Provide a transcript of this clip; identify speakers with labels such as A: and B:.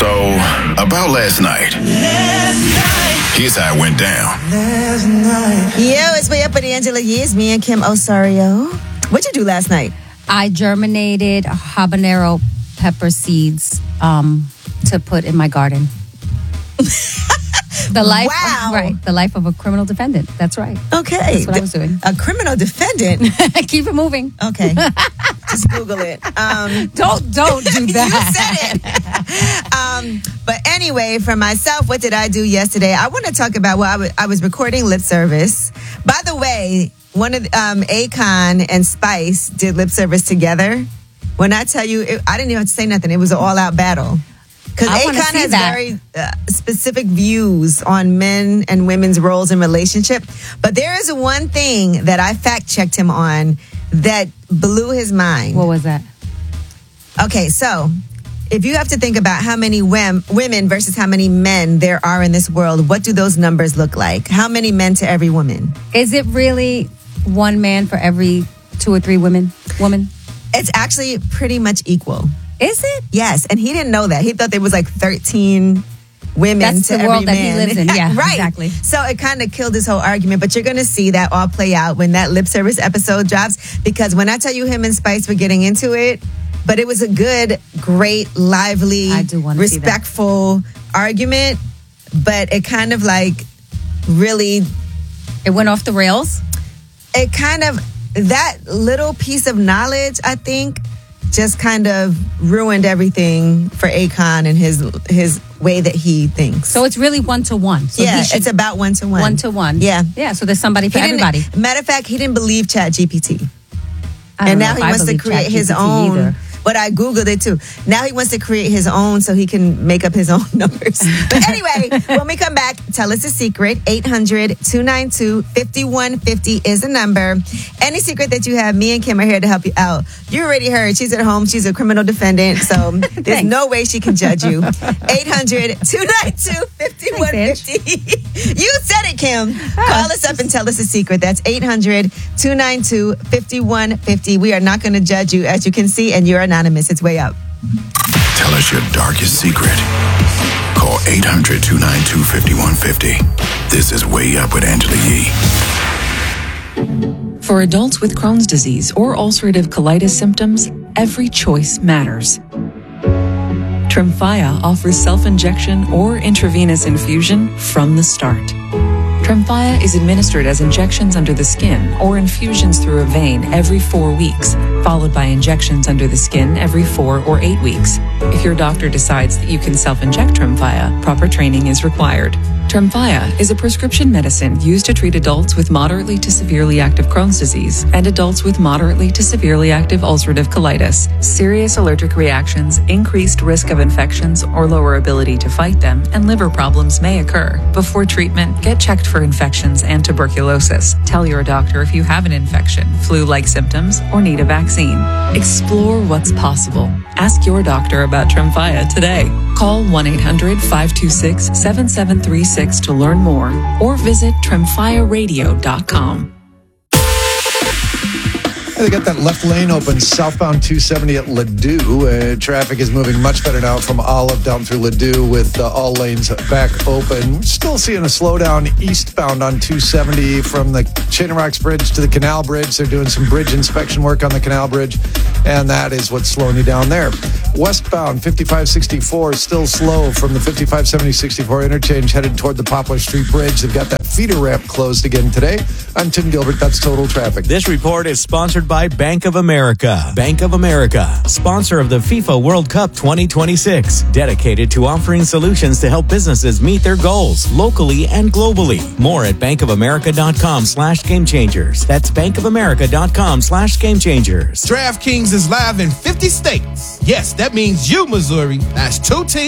A: So, about last night. Here's how it went down.
B: Yo, it's Way Up with Angela Yee. It's me and Kim Osorio. What'd you do last night?
C: I germinated habanero pepper seeds to put in my garden. The life of a criminal defendant. That's right.
B: Okay.
C: That's what I was doing.
B: A criminal defendant?
C: Keep it moving.
B: Okay. Just Google it.
C: Don't do
B: You
C: that.
B: said it. But anyway, for myself, what did I do yesterday? I want to talk about, I was recording lip service. By the way, one of Akon and Spice did lip service together. When I tell you, I didn't even have to say nothing. It was an all-out battle. Because Akon has very specific views on men and women's roles in relationship. But there is one thing that I fact-checked him on that blew his mind.
C: What was that?
B: Okay, so if you have to think about how many women versus how many men there are in this world, what do those numbers look like? How many men to every woman?
C: Is it really one man for every 2 or 3 women?
B: It's actually pretty much equal.
C: Is it?
B: Yes, and he didn't know that. He thought there was like 13 women
C: That's
B: to
C: the
B: every
C: world
B: man.
C: that he lives in. Yeah,
B: right.
C: Exactly.
B: So it kind of killed his whole argument, but you're going to see that all play out when that lip service episode drops, because when I tell you him and Spice were getting into it, but it was a good, great, lively, respectful argument, but it kind of like really...
C: It went off the rails?
B: It kind of, that little piece of knowledge, I think, just kind of ruined everything for Akon and his way that he thinks.
C: So it's really 1-to-1. So
B: yeah, it's about 1-to-1.
C: 1-to-1.
B: Yeah.
C: Yeah, so there's somebody for everybody.
B: Matter of fact, he didn't believe ChatGPT.
C: And
B: now he wants to create his own.
C: Either.
B: But I Googled it too. Now he wants to create his own so he can make up his own numbers. But anyway, when we come back, tell us a secret. 800-292-5150 is the number. Any secret that you have, me and Kim are here to help you out. You already heard. She's at home. She's a criminal defendant. So there's no way she can judge you. 800-292-5150. You said it, Kim. Call us up and tell us a secret. That's 800-292-5150. We are not going to judge you, as you can see, and you're anonymous. It's Way Up.
A: Tell us your darkest secret. Call 800-292-5150. This is Way Up with Angela Yee.
D: For adults with Crohn's disease or ulcerative colitis symptoms, every choice matters. Tremfya offers self-injection or intravenous infusion from the start. Tremfya is administered as injections under the skin or infusions through a vein every 4 weeks, followed by injections under the skin every 4 or 8 weeks. If your doctor decides that you can self-inject Tremfya, proper training is required. Tremfya is a prescription medicine used to treat adults with moderately to severely active Crohn's disease and adults with moderately to severely active ulcerative colitis. Serious allergic reactions, increased risk of infections or lower ability to fight them, and liver problems may occur. Before treatment, get checked for infections and tuberculosis. Tell your doctor if you have an infection, flu-like symptoms, or need a vaccine. Explore what's possible. Ask your doctor about Tremfya today. Call 1-800-526-7736 to learn more or visit tremfyaradio.com.
E: They got that left lane open southbound 270 at Ladue. Traffic is moving much better now from Olive down through Ladue with all lanes back open. Still seeing a slowdown eastbound on 270 from the Chain of Rocks Bridge to the Canal Bridge. They're doing some bridge inspection work on the Canal Bridge, and that is what's slowing you down there. Westbound 5564 still slow from the 5570-64 interchange headed toward the Poplar Street Bridge. They've got that feeder ramp closed again today. I'm Tim Gilbert. That's Total Traffic.
F: This report is sponsored by Bank of America. Bank of America, sponsor of the FIFA World Cup 2026, dedicated to offering solutions to help businesses meet their goals locally and globally. More at bankofamerica.com/gamechangers. That's bankofamerica.com/gamechangers.
G: DraftKings is live in 50 states. Yes, that means you, Missouri. That's 2 teams.